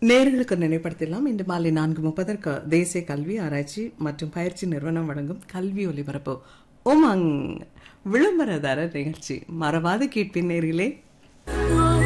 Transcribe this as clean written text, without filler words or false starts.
நேர்களுக்கு நினைப்படுத்தலாம். இன்று மாலை 4:30 தேசிய கல்வி ஆராய்ச்சி மற்றும் பயிற்சி நிறுவனம் வழங்கும் கல்வி ஒலிபரப்பு உமங் விளம்பரதாரர் நிகழ்ச்சி மறவாத கேட்பின் நேர்களே.